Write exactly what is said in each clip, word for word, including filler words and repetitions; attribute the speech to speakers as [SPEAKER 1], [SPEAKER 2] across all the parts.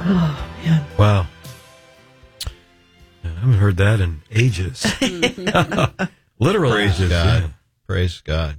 [SPEAKER 1] Oh, man.
[SPEAKER 2] Wow. I haven't heard that in ages. Literal
[SPEAKER 3] Praise
[SPEAKER 2] ages.
[SPEAKER 3] God.
[SPEAKER 2] Yeah.
[SPEAKER 3] Praise God.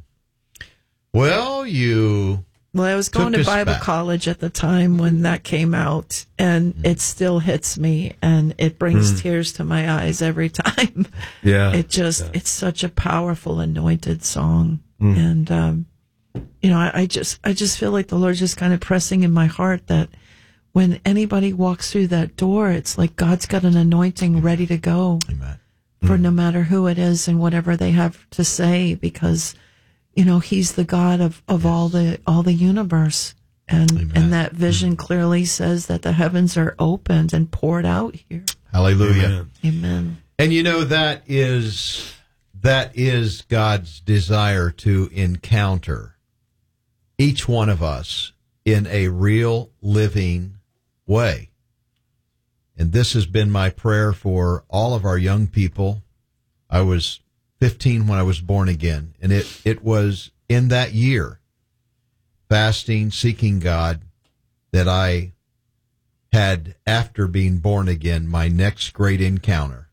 [SPEAKER 3] Well, you...
[SPEAKER 1] Well, I was going
[SPEAKER 3] took
[SPEAKER 1] to
[SPEAKER 3] us
[SPEAKER 1] Bible
[SPEAKER 3] back.
[SPEAKER 1] college at the time when that came out, and mm. it still hits me, and it brings mm. tears to my eyes every time.
[SPEAKER 2] Yeah.
[SPEAKER 1] It just,
[SPEAKER 2] yeah.
[SPEAKER 1] it's such a powerful, anointed song.
[SPEAKER 2] Mm.
[SPEAKER 1] And, um, you know, I, I just, I just feel like the Lord's just kind of pressing in my heart that when anybody walks through that door, it's like God's got an anointing ready to go.
[SPEAKER 3] Amen.
[SPEAKER 1] For
[SPEAKER 2] mm.
[SPEAKER 1] no matter who it is and whatever they have to say, because you know, he's the God of, of yes. all the all the universe. And Amen. And that vision mm-hmm. clearly says that the heavens are opened and poured out here.
[SPEAKER 3] Hallelujah.
[SPEAKER 1] Amen. Amen.
[SPEAKER 3] And you know, that is that is God's desire to encounter each one of us in a real living way. And this has been my prayer for all of our young people. I was fifteen when I was born again, and it, it was in that year, fasting, seeking God, that I had, after being born again, my next great encounter.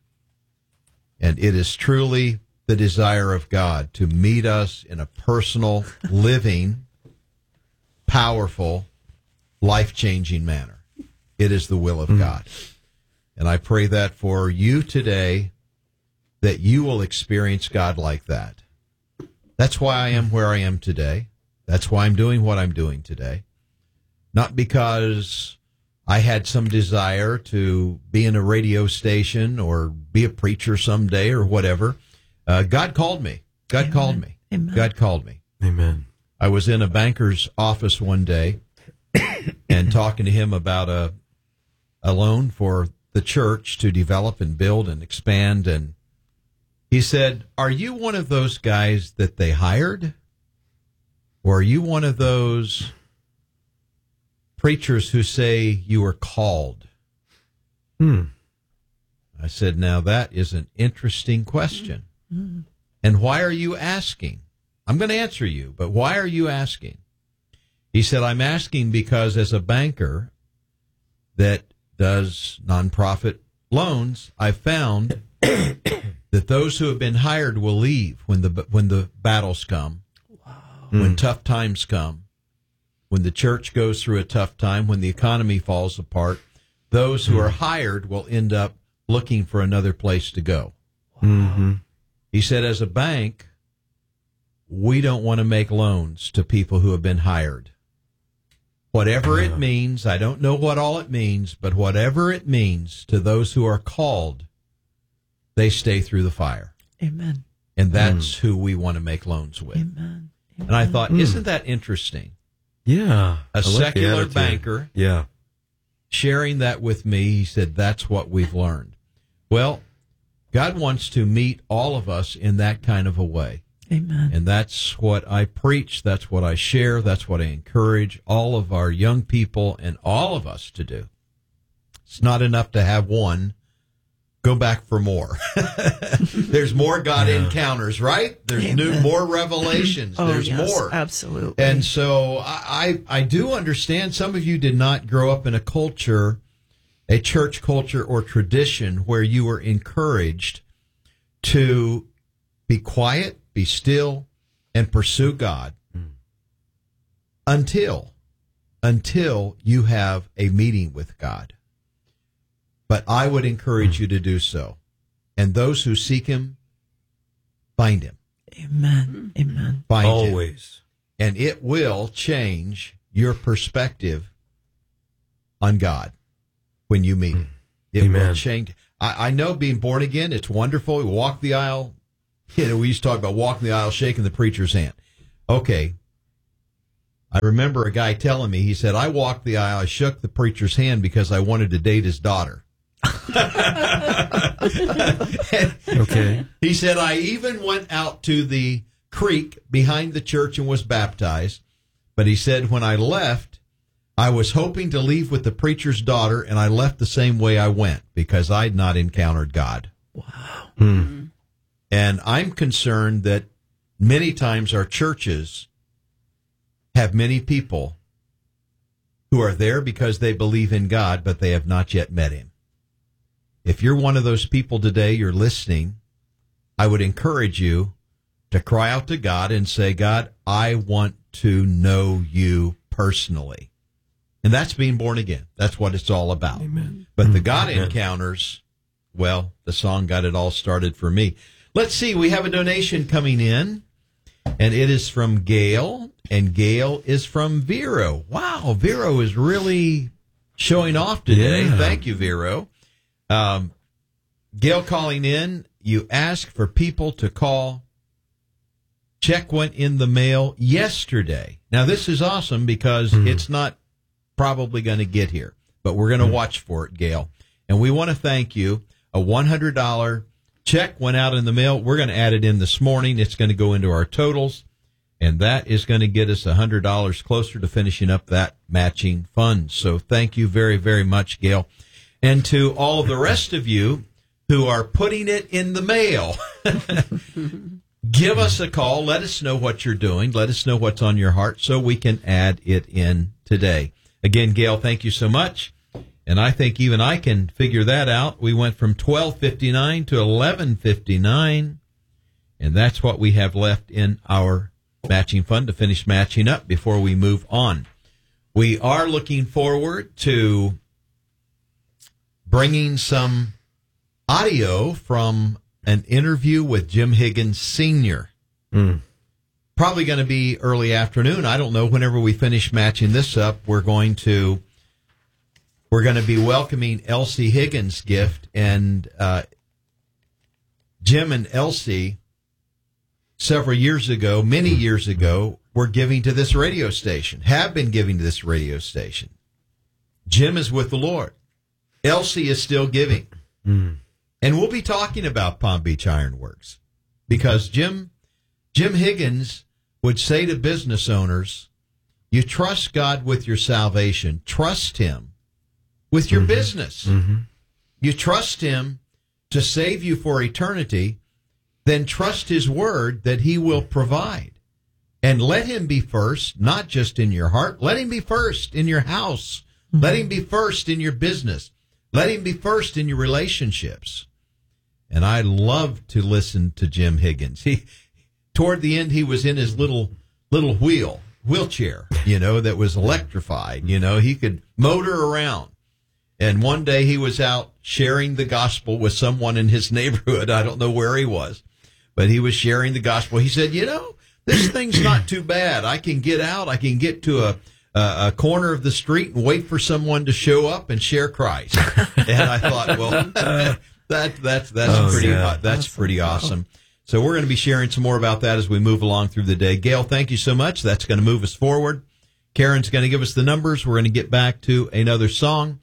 [SPEAKER 3] And it is truly the desire of God to meet us in a personal, living, powerful, life-changing manner. It is the will of mm. God. And I pray that for you today, that you will experience God like that. That's why I am where I am today. That's why I'm doing what I'm doing today. Not because I had some desire to be in a radio station or be a preacher someday or whatever. Uh, God called me. God Amen. called me.
[SPEAKER 1] Amen.
[SPEAKER 3] God called me.
[SPEAKER 2] Amen.
[SPEAKER 3] I was in a banker's office one day and talking to him about a, a loan for the church to develop and build and expand, and he said, "Are you one of those guys that they hired? Or are you one of those preachers who say you were called?"
[SPEAKER 2] Hmm.
[SPEAKER 3] I said, "Now that is an interesting question. Mm-hmm. And why are you asking?" I'm going to answer you, but why are you asking? He said, "I'm asking because as a banker that does nonprofit loans, I found that those who have been hired will leave when the when the battles come, wow. when mm. tough times come, when the church goes through a tough time, when the economy falls apart. Those who mm. are hired will end up looking for another place to go."
[SPEAKER 2] Wow. Mm-hmm.
[SPEAKER 3] He said, "As a bank, we don't want to make loans to people who have been hired. Whatever it means, I don't know what all it means, but whatever it means to those who are called, they stay through the fire."
[SPEAKER 1] Amen.
[SPEAKER 3] And that's mm. who we want to make loans with.
[SPEAKER 1] Amen. Amen.
[SPEAKER 3] And I thought,
[SPEAKER 2] mm.
[SPEAKER 3] isn't that interesting?
[SPEAKER 2] Yeah.
[SPEAKER 3] A secular banker
[SPEAKER 2] yeah.
[SPEAKER 3] sharing that with me. He said, that's what we've learned. Well, God wants to meet all of us in that kind of a way.
[SPEAKER 1] Amen.
[SPEAKER 3] And that's what I preach. That's what I share. That's what I encourage all of our young people and all of us to do. It's not enough to have one. Go back for more. There's more God yeah. encounters, right? There's
[SPEAKER 1] Amen.
[SPEAKER 3] new, more revelations.
[SPEAKER 1] Oh,
[SPEAKER 3] There's
[SPEAKER 1] yes,
[SPEAKER 3] more.
[SPEAKER 1] Absolutely.
[SPEAKER 3] And so I, I, I do understand some of you did not grow up in a culture, a church culture or tradition where you were encouraged to be quiet, be still, and pursue God mm. until, until you have a meeting with God. But I would encourage mm. you to do so. And those who seek him, find him.
[SPEAKER 1] Amen. Amen.
[SPEAKER 3] Find
[SPEAKER 2] Always.
[SPEAKER 3] him. And it will change your perspective on God when you meet him. It
[SPEAKER 2] Amen.
[SPEAKER 3] will change. I, I know being born again, it's wonderful. We walk the aisle. You know, we used to talk about walking the aisle, shaking the preacher's hand. Okay. I remember a guy telling me, he said, I walked the aisle, I shook the preacher's hand because I wanted to date his daughter.
[SPEAKER 2] Okay.
[SPEAKER 3] He said, I even went out to the creek behind the church and was baptized. But he said, when I left, I was hoping to leave with the preacher's daughter, and I left the same way I went because I'd not encountered God.
[SPEAKER 1] Wow.
[SPEAKER 2] Hmm.
[SPEAKER 3] And I'm concerned that many times our churches have many people who are there because they believe in God, but they have not yet met him. If you're one of those people today, you're listening, I would encourage you to cry out to God and say, God, I want to know you personally. And that's being born again. That's what it's all about.
[SPEAKER 2] Amen.
[SPEAKER 3] But the God
[SPEAKER 2] Amen.
[SPEAKER 3] encounters, well, the song got it all started for me. Let's see, we have a donation coming in, and it is from Gail, and Gail is from Vero. Wow, Vero is really showing off today.
[SPEAKER 2] Yeah.
[SPEAKER 3] Thank you, Vero. Um, Gail calling in, you ask for people to call. Check went in the mail yesterday. Now, this is awesome because mm. it's not probably going to get here, but we're going to mm. watch for it, Gail. And we want to thank you. A one hundred dollars check went out in the mail. We're going to add it in this morning. It's going to go into our totals, and that is going to get us one hundred dollars closer to finishing up that matching fund. So thank you very, very much, Gail. And to all of the rest of you who are putting it in the mail, give us a call. Let us know what you're doing. Let us know what's on your heart so we can add it in today. Again, Gail, thank you so much. And I think even I can figure that out. We went from twelve fifty-nine to eleven fifty-nine, and that's what we have left in our matching fund to finish matching up before we move on. We are looking forward to bringing some audio from an interview with Jim Higgins Senior Mm. Probably going to be early afternoon. I don't know. Whenever we finish matching this up, we're going to we're going to be welcoming Elsie Higgins' gift. And uh, Jim and Elsie, several years ago, many years ago, were giving to this radio station, have been giving to this radio station. Jim is with the Lord. Elsie is still giving. Mm. And we'll be talking about Palm Beach Ironworks because Jim Jim Higgins would say to business owners, you trust God with your salvation. Trust him with your mm-hmm. business. Mm-hmm. You trust him to save you for eternity. Then trust his word that he will provide. And let him be first, not just in your heart. Let him be first in your house. Mm-hmm. Let him be first in your business. Let him be first in your relationships. And I love to listen to Jim Higgins. He, toward the end, he was in his little little wheel wheelchair, you know, that was electrified. You know, he could motor around. And one day he was out sharing the gospel with someone in his neighborhood. I don't know where he was, but he was sharing the gospel. He said, you know, this thing's not too bad. I can get out. I can get to a a corner of the street and wait for someone to show up and share Christ. And I thought, well, that that's that's oh, pretty yeah. that's pretty awesome. So we're going to be sharing some more about that as we move along through the day. Gail, thank you so much. That's going to move us forward. Karen's going to give us the numbers. We're going to get back to another song.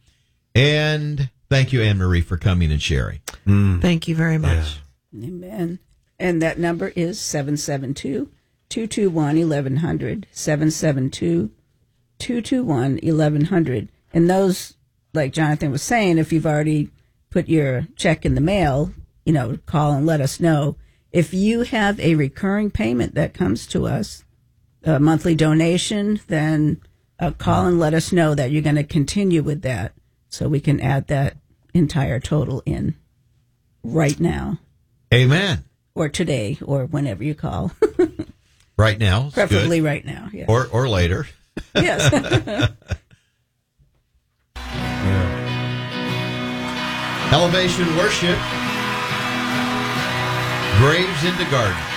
[SPEAKER 3] And thank you, Anne Marie, for coming and sharing.
[SPEAKER 1] Mm. Thank you very much.
[SPEAKER 4] Yeah. Amen. And that number is seven seven two, two two one, eleven hundred, seven seven two, two two one, eleven hundred. And those, like Jonathan was saying, if you've already put your check in the mail, you know, call and let us know. If you have a recurring payment that comes to us, a monthly donation, then uh, call and let us know that you're going to continue with that so we can add that entire total in right now.
[SPEAKER 3] Amen.
[SPEAKER 4] Or today, or whenever you call.
[SPEAKER 3] Right now.
[SPEAKER 4] Preferably
[SPEAKER 3] good.
[SPEAKER 4] right now. Yes.
[SPEAKER 3] Or or later.
[SPEAKER 4] Yes.
[SPEAKER 3] Elevation Worship. Graves into Gardens.